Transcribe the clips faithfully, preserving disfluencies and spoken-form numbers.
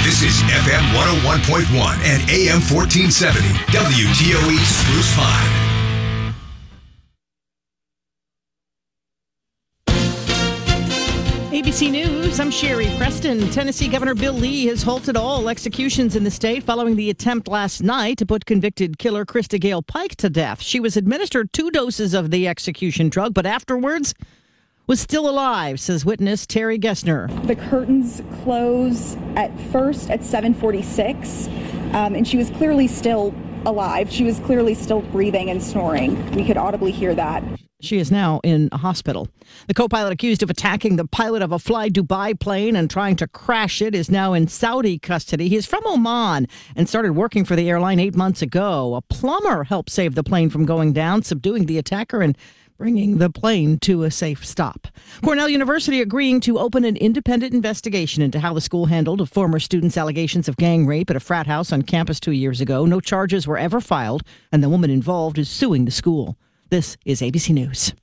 This is F M one oh one point one and A M fourteen seventy, W T O E Spruce Pine. A B C News, I'm Sherry Preston. Tennessee Governor Bill Lee has halted all executions in the state following the attempt last night to put convicted killer Krista Gale Pike to death. She was administered two doses of the execution drug, but afterwards was still alive, says witness Terry Gessner. The curtains close at first at seven forty-six, um, and she was clearly still alive. She was clearly still breathing and snoring. We could audibly hear that. She is now in a hospital. The co-pilot accused of attacking the pilot of a Fly Dubai plane and trying to crash it is now in Saudi custody. He is from Oman and started working for the airline eight months ago. A plumber helped save the plane from going down, subduing the attacker and bringing the plane to a safe stop. Cornell University agreeing to open an independent investigation into how the school handled a former student's allegations of gang rape at a frat house on campus two years ago. No charges were ever filed, and the woman involved is suing the school. This is A B C News.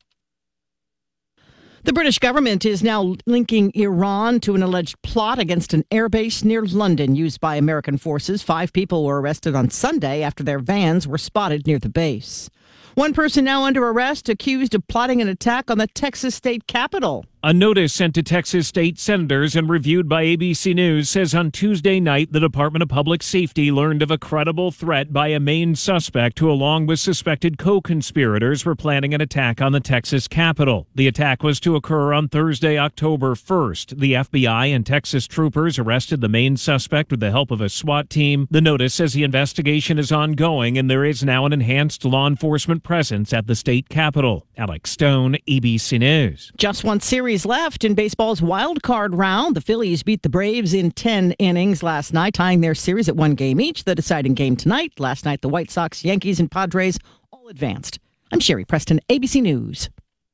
The British government is now linking Iran to an alleged plot against an airbase near London used by American forces. Five people were arrested on Sunday after their vans were spotted near the base. One person now under arrest accused of plotting an attack on the Texas state capitol. A notice sent to Texas state senators and reviewed by A B C News says on Tuesday night the Department of Public Safety learned of a credible threat by a main suspect who, along with suspected co-conspirators, were planning an attack on the Texas Capitol. The attack was to occur on Thursday, October first. The F B I and Texas troopers arrested the main suspect with the help of a SWAT team. The notice says the investigation is ongoing and there is now an enhanced law enforcement presence at the state capitol. Alex Stone, A B C News. Just one series left in baseball's wild card round. The Phillies beat the Braves in ten innings last night, tying their series at one game each. The deciding game tonight. Last night, the White Sox, Yankees, and Padres all advanced. I'm Sherry Preston, A B C News.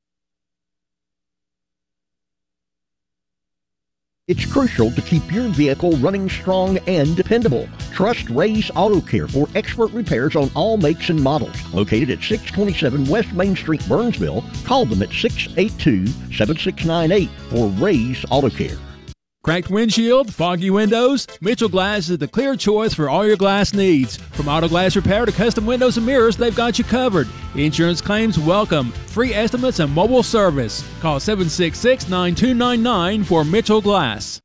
It's crucial to keep your vehicle running strong and dependable. Trust Ray's Auto Care for expert repairs on all makes and models. Located at six twenty-seven West Main Street, Burnsville, call them at six eight two, seven six nine eight for Ray's Auto Care. Cracked windshield, foggy windows? Mitchell Glass is the clear choice for all your glass needs. From auto glass repair to custom windows and mirrors, they've got you covered. Insurance claims welcome. Free estimates and mobile service. Call seven six six, nine two nine nine for Mitchell Glass.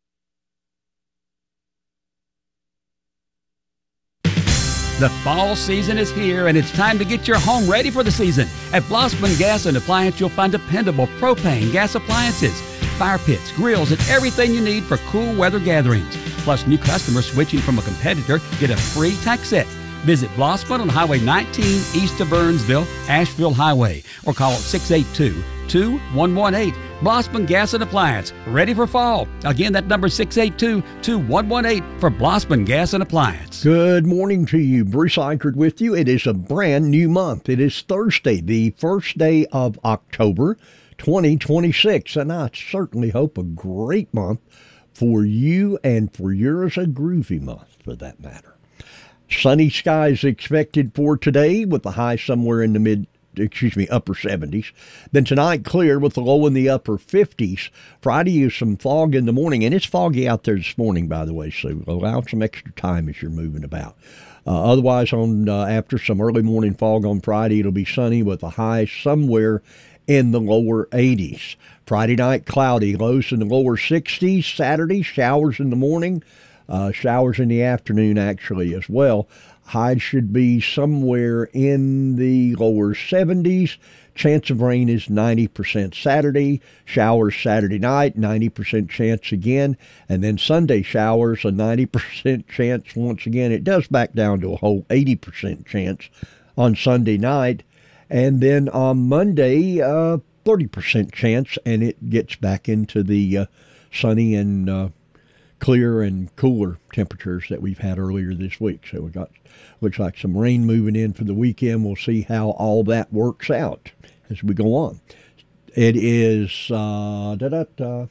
The fall season is here, and it's time to get your home ready for the season. At Blossman Gas and Appliance, you'll find dependable propane gas appliances, fire pits, grills, and everything you need for cool weather gatherings. Plus, new customers switching from a competitor get a free tax set. Visit Blossman on Highway nineteen east of Burnsville, Asheville Highway, or call six eight two, two one one eight. Blossman Gas and Appliance, ready for fall. Again, that number is six eight two, two one one eight for Blossman Gas and Appliance. Good morning to you. Bruce Eichert with you. It is a brand new month. It is Thursday, the first day of October twenty twenty-six, and I certainly hope a great month for you and for yours, a groovy month for that matter. Sunny skies expected for today with the high somewhere in the mid, excuse me, upper seventies. Then tonight clear with the low in the upper fifties. Friday is some fog in the morning, and it's foggy out there this morning, by the way, so allow some extra time as you're moving about. Uh, otherwise, on uh, after some early morning fog on Friday, it'll be sunny with a high somewhere in the lower eighties. Friday night, cloudy, lows in the lower sixties. Saturday, showers in the morning, uh, showers in the afternoon actually as well. Highs should be somewhere in the lower seventies. Chance of rain is ninety percent Saturday. Showers Saturday night, ninety percent chance again. And then Sunday showers, a ninety percent chance once again. It does back down to a whole eighty percent chance on Sunday night. And then on Monday, uh, thirty percent chance, and it gets back into the uh, sunny and uh, clear and cooler temperatures that we've had earlier this week. So we got, looks like some rain moving in for the weekend. We'll see how all that works out as we go on. It is uh, da, da, da,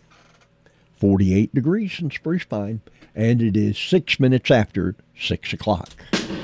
forty-eight degrees in Spruce Pine, and it is six minutes after six o'clock.